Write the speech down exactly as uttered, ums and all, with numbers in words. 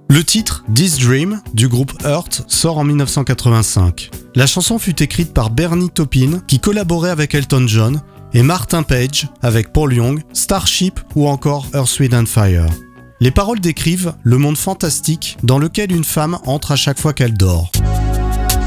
Le titre « This Dream » du groupe Hurt sort en dix-neuf cent quatre-vingt-cinq. La chanson fut écrite par Bernie Taupin, qui collaborait avec Elton John, et Martin Page avec Paul Young, Starship ou encore Earth, Wind and Fire. Les paroles décrivent le monde fantastique dans lequel une femme entre à chaque fois qu'elle dort.